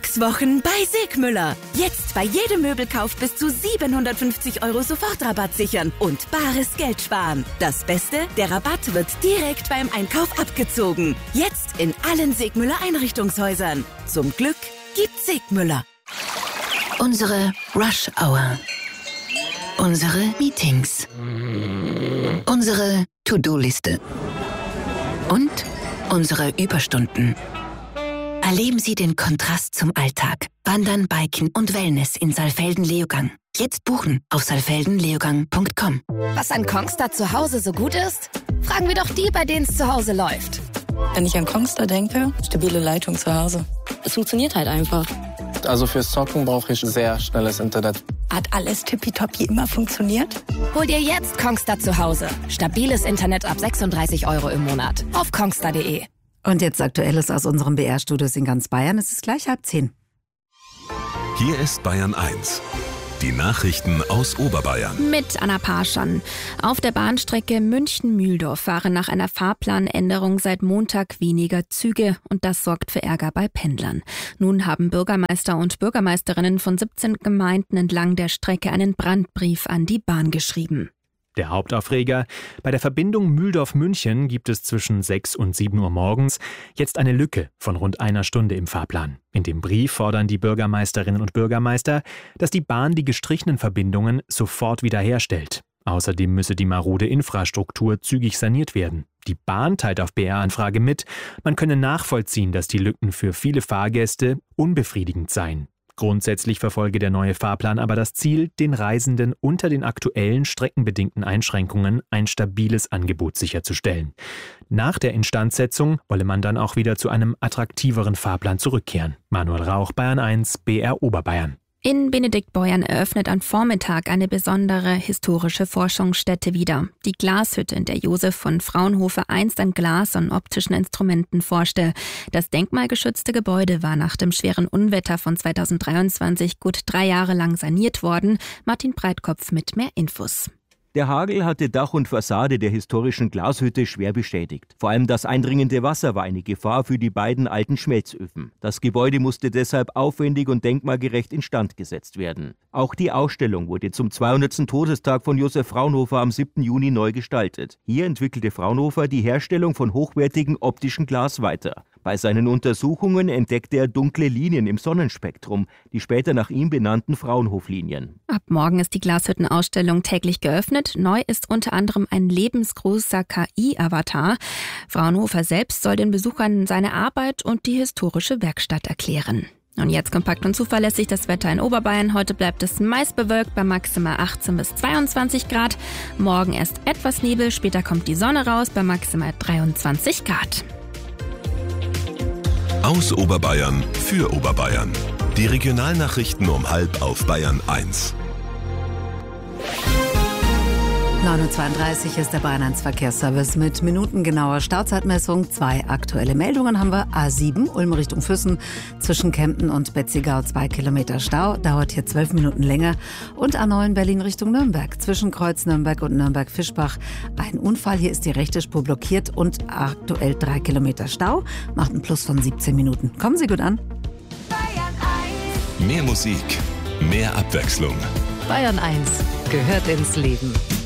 Glückswochen bei Segmüller. Jetzt bei jedem Möbelkauf bis zu 750 € Sofortrabatt sichern und bares Geld sparen. Das Beste, der Rabatt wird direkt beim Einkauf abgezogen. Jetzt in allen Segmüller Einrichtungshäusern. Zum Glück gibt's Segmüller. Unsere Rush Hour. Unsere Meetings. Unsere To-Do-Liste. Und unsere Überstunden. Erleben Sie den Kontrast zum Alltag. Wandern, Biken und Wellness in Saalfelden-Leogang. Jetzt buchen auf saalfeldenleogang.com. Was an Kongstar zu Hause so gut ist? Fragen wir doch die, bei denen es zu Hause läuft. Wenn ich an Kongstar denke, stabile Leitung zu Hause. Es funktioniert halt einfach. Also fürs Zocken brauche ich sehr schnelles Internet. Hat alles tippitoppi immer funktioniert? Hol dir jetzt Kongstar zu Hause. Stabiles Internet ab 36 € im Monat. Auf kongstar.de. Und jetzt Aktuelles aus unserem BR-Studios in ganz Bayern. Es ist gleich 9:30. Hier ist Bayern 1. Die Nachrichten aus Oberbayern. Mit Anna Parschan. Auf der Bahnstrecke München-Mühldorf fahren nach einer Fahrplanänderung seit Montag weniger Züge und das sorgt für Ärger bei Pendlern. Nun haben Bürgermeister und Bürgermeisterinnen von 17 Gemeinden entlang der Strecke einen Brandbrief an die Bahn geschrieben. Der Hauptaufreger: Bei der Verbindung Mühldorf-München gibt es zwischen 6 und 7 Uhr morgens jetzt eine Lücke von rund einer Stunde im Fahrplan. In dem Brief fordern die Bürgermeisterinnen und Bürgermeister, dass die Bahn die gestrichenen Verbindungen sofort wiederherstellt. Außerdem müsse die marode Infrastruktur zügig saniert werden. Die Bahn teilt auf BR-Anfrage mit, man könne nachvollziehen, dass die Lücken für viele Fahrgäste unbefriedigend seien. Grundsätzlich verfolge der neue Fahrplan aber das Ziel, den Reisenden unter den aktuellen streckenbedingten Einschränkungen ein stabiles Angebot sicherzustellen. Nach der Instandsetzung wolle man dann auch wieder zu einem attraktiveren Fahrplan zurückkehren. Manuel Rauch, Bayern 1, BR Oberbayern. In Benediktbeuern eröffnet am Vormittag eine besondere historische Forschungsstätte wieder. Die Glashütte, in der Josef von Fraunhofer einst an Glas und optischen Instrumenten forschte. Das denkmalgeschützte Gebäude war nach dem schweren Unwetter von 2023 gut 3 Jahre lang saniert worden. Martin Breitkopf mit mehr Infos. Der Hagel hatte Dach und Fassade der historischen Glashütte schwer beschädigt. Vor allem das eindringende Wasser war eine Gefahr für die beiden alten Schmelzöfen. Das Gebäude musste deshalb aufwendig und denkmalgerecht instand gesetzt werden. Auch die Ausstellung wurde zum 200. Todestag von Josef Fraunhofer am 7. Juni neu gestaltet. Hier entwickelte Fraunhofer die Herstellung von hochwertigem optischen Glas weiter. Bei seinen Untersuchungen entdeckte er dunkle Linien im Sonnenspektrum, die später nach ihm benannten Fraunhof-Linien. Ab morgen ist die Glashüttenausstellung täglich geöffnet. Neu ist unter anderem ein lebensgroßer KI-Avatar. Fraunhofer selbst soll den Besuchern seine Arbeit und die historische Werkstatt erklären. Und jetzt kompakt und zuverlässig das Wetter in Oberbayern. Heute bleibt es meist bewölkt bei maximal 18 bis 22 Grad. Morgen erst etwas Nebel, später kommt die Sonne raus bei maximal 23 Grad. Aus Oberbayern für Oberbayern. Die Regionalnachrichten um 12:30 auf Bayern 1. 9:32 ist der Bayern 1 Verkehrsservice mit minutengenauer Stauzeitmessung. 2 aktuelle Meldungen haben wir. A7 Ulm Richtung Füssen zwischen Kempten und Betzigau 2 Kilometer Stau, dauert hier 12 Minuten länger. Und A9 Berlin Richtung Nürnberg zwischen Kreuz Nürnberg und Nürnberg-Fischbach. Ein Unfall, hier ist die rechte Spur blockiert und aktuell 3 Kilometer Stau, macht einen Plus von 17 Minuten. Kommen Sie gut an. Bayern 1. Mehr Musik, mehr Abwechslung. Bayern 1 gehört ins Leben.